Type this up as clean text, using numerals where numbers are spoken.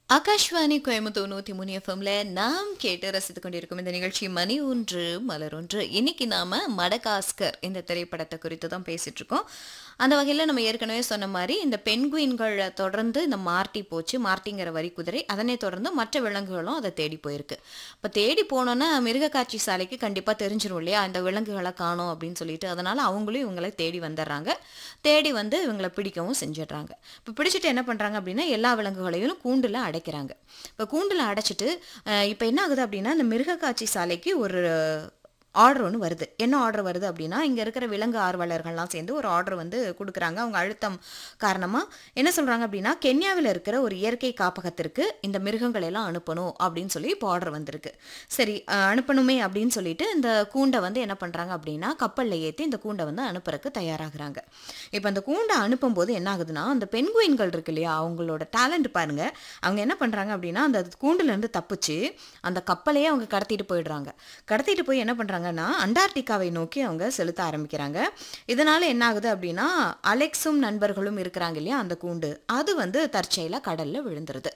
ஆகாஷ்வாணி கோயம்புத்தூர் 103 எஃப்எம்ல நாம் கேட்டு ரசித்துக் கொண்டிருக்கும் இந்த நிகழ்ச்சி மணி ஒன்று மலர் ஒன்று. இன்னைக்கு நாம மடகாஸ்கர் இந்த திரைப்படத்தை குறித்து தான் பேசிட்டு இருக்கோம். அந்த வகையில் நம்ம ஏற்கனவே சொன்ன மாதிரி இந்த பென்குயின்கள் தொடர்ந்து இந்த மார்ட்டி போச்சு, மார்ட்டிங்கிற வரி குதிரை, அதனை தொடர்ந்து மற்ற விலங்குகளும் அதை தேடி போயிருக்கு. இப்போ தேடி போனோன்னா மிருக காட்சி சாலைக்கு கண்டிப்பாக தெரிஞ்சிடும் இல்லையா, இந்த விலங்குகளை காணோம் அப்படின்னு சொல்லிட்டு. அதனால அவங்களும் இவங்களை தேடி வந்துடுறாங்க. தேடி வந்து இவங்களை பிடிக்கவும் செஞ்சிடுறாங்க. இப்போ பிடிச்சிட்டு என்ன பண்ணுறாங்க அப்படின்னா எல்லா விலங்குகளையும் கூண்டில் அடைக்கிறாங்க. இப்போ கூண்டில் அடைச்சிட்டு இப்போ என்ன ஆகுது அப்படின்னா இந்த மிருக காட்சி சாலைக்கு ஒரு ஆர்டர் ஒன்று வருது. என்ன ஆர்டர் வருது அப்படின்னா, இங்கே இருக்கிற விலங்கு ஆர்வலர்கள்லாம் சேர்ந்து ஒரு ஆர்டர் வந்து கொடுக்குறாங்க. அவங்க அழுத்தம் காரணமாக என்ன சொல்கிறாங்க அப்படின்னா, கென்யாவில் இருக்கிற ஒரு இயற்கை காப்பகத்திற்கு இந்த மிருகங்களை எல்லாம் அனுப்பணும் அப்படின்னு சொல்லி இப்போ ஆர்டர் வந்திருக்கு. சரி, அனுப்பணுமே அப்படின்னு சொல்லிட்டு இந்த கூண்டை வந்து என்ன பண்ணுறாங்க அப்படின்னா, கப்பலில் ஏற்றி இந்த கூண்டை வந்து அனுப்புறதுக்கு தயாராகிறாங்க. இப்போ அந்த கூண்டை அனுப்பும்போது என்ன ஆகுதுன்னா, அந்த பென்குயின்கள் இருக்கு இல்லையா, அவங்களோட டேலண்ட் பாருங்க. அவங்க என்ன பண்ணுறாங்க அப்படின்னா, அந்த கூண்டுலேருந்து தப்பிச்சு அந்த கப்பலையே அவங்க கடத்திட்டு போயிடுறாங்க. கடத்திட்டு போய் என்ன பண்ணுறாங்கன்னா அண்டார்டிகாவை நோக்கி அவங்க செலுத்த ஆரம்பிக்கிறாங்க. இதனால என்ன ஆகுது அப்படின்னா, அலெக்ஸும் நண்பர்களும் இருக்கிறாங்க இல்லையா அந்த கூண்டு, அது வந்து தற்செயலாக கடல்ல விழுந்துருது.